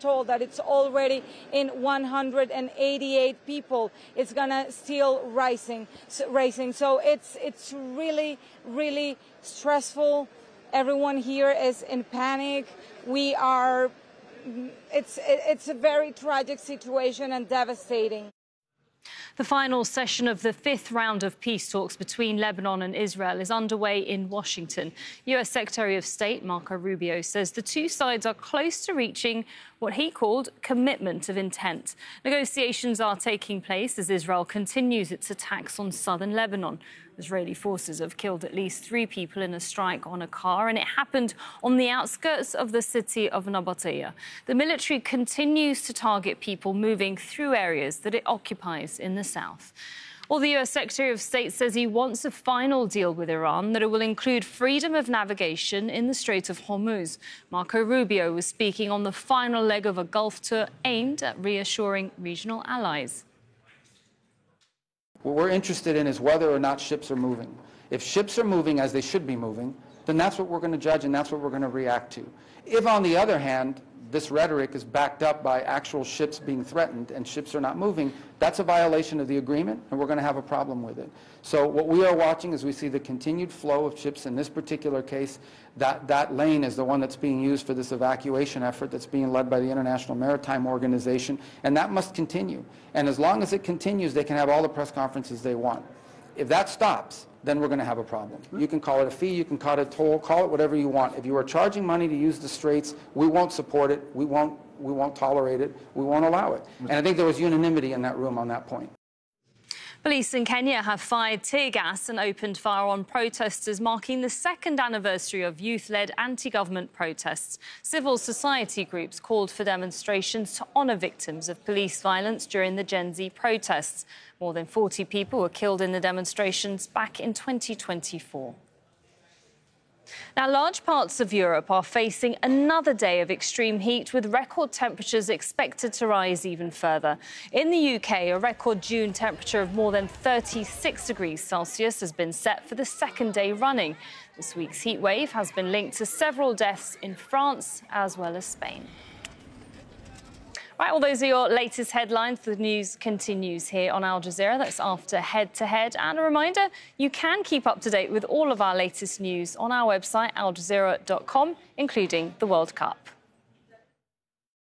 told that it's already in 188 people. It's gonna still rising. So it's really, really stressful. Everyone here is in panic. It's a very tragic situation and devastating. The final session of the fifth round of peace talks between Lebanon and Israel is underway in Washington. US Secretary of State Marco Rubio says the two sides are close to reaching what he called commitment of intent. Negotiations are taking place as Israel continues its attacks on southern Lebanon. Israeli forces have killed at least 3 people in a strike on a car, and it happened on the outskirts of the city of Nabatieh. The military continues to target people moving through areas that it occupies in the south. Well, the US Secretary of State says he wants a final deal with Iran that it will include freedom of navigation in the Strait of Hormuz. Marco Rubio was speaking on the final leg of a Gulf tour aimed at reassuring regional allies. What we're interested in is whether or not ships are moving. If ships are moving as they should be moving, then that's what we're going to judge and that's what we're going to react to. If, on the other hand, this rhetoric is backed up by actual ships being threatened and ships are not moving, that's a violation of the agreement and we're going to have a problem with it. So what we are watching is we see the continued flow of ships. In this particular case, that lane is the one that's being used for this evacuation effort that's being led by the International Maritime Organization, and that must continue. And as long as it continues, they can have all the press conferences they want. If that stops, then we're going to have a problem. You can call it a fee, you can call it a toll, call it whatever you want. If you are charging money to use the straits, we won't support it, we won't tolerate it, we won't allow it. And I think there was unanimity in that room on that point. Police in Kenya have fired tear gas and opened fire on protesters marking the second anniversary of youth-led anti-government protests. Civil society groups called for demonstrations to honour victims of police violence during the Gen Z protests. More than 40 people were killed in the demonstrations back in 2024. Now, large parts of Europe are facing another day of extreme heat, with record temperatures expected to rise even further. In the UK, a record June temperature of more than 36 degrees Celsius has been set for the second day running. This week's heat wave has been linked to several deaths in France as well as Spain. Right, well, those are your latest headlines. The news continues here on Al Jazeera. That's after Head to Head. And a reminder, you can keep up to date with all of our latest news on our website, aljazeera.com, including the World Cup.